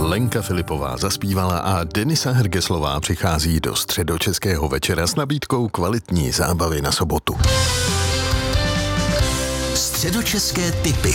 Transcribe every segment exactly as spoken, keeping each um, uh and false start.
Lenka Filipová zaspívala a Denisa Hergeslová přichází do Středočeského večera s nabídkou kvalitní zábavy na sobotu. Středočeské tipy.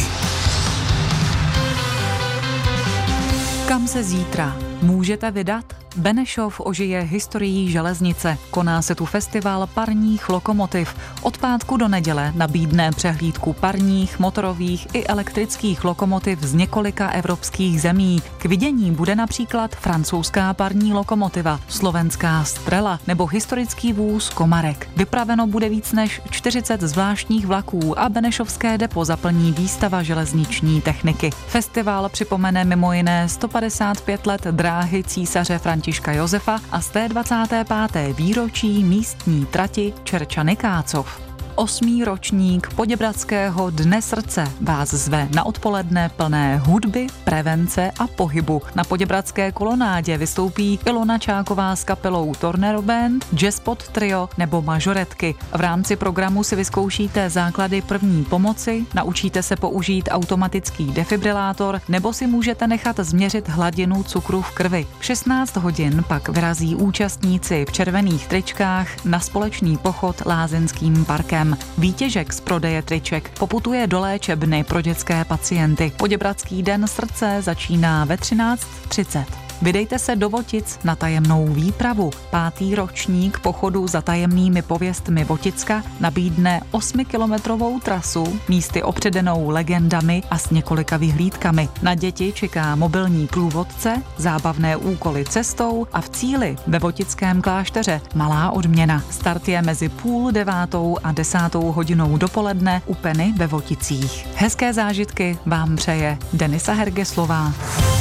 Kam se zítra můžete vydat? Benešov ožije historií železnice. Koná se tu festival parních lokomotiv. Od pátku do neděle nabídne přehlídku parních, motorových i elektrických lokomotiv z několika evropských zemí. K vidění bude například francouzská parní lokomotiva, slovenská Strela nebo historický vůz Komarek. Vypraveno bude víc než čtyřicet zvláštních vlaků a benešovské depo zaplní výstava železniční techniky. Festival připomene mimo jiné sto padesát pět let dráhy císaře Františka Josefa a sté dvacáté páté výročí místní trati Čerčany-Kácov. Osmý ročník Poděbradského dne srdce vás zve na odpoledne plné hudby, prevence a pohybu. Na Poděbradské kolonádě vystoupí Ilona Čáková s kapelou Tornero Band, Jazzpot Trio nebo mažoretky. V rámci programu si vyzkoušíte základy první pomoci, naučíte se použít automatický defibrilátor nebo si můžete nechat změřit hladinu cukru v krvi. V šestnáct hodin pak vyrazí účastníci v červených tričkách na společný pochod Lázeňským parkem. Výtěžek z prodeje triček poputuje do léčebny pro dětské pacienty. Poděbradský den srdce začíná ve třináct třicet. Vydejte se do Votic na tajemnou výpravu. Pátý ročník pochodu za tajemnými pověstmi Voticka nabídne osmikilometrovou trasu, místy opředenou legendami a s několika vyhlídkami. Na děti čeká mobilní průvodce, zábavné úkoly cestou a v cíli ve Votickém klášteře malá odměna. Start je mezi půl devátou a desátou hodinou dopoledne u Peny ve Voticích. Hezké zážitky vám přeje Denisa Hergeslová.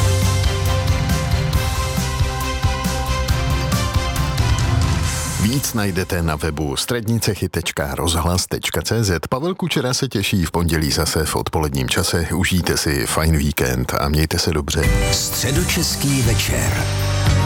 Víc najdete na webu střednicechy tečka rozhlas tečka cé zet. Pavel Kučera se těší v pondělí zase v odpoledním čase. Užijte si fajn víkend a mějte se dobře. Středočeský večer.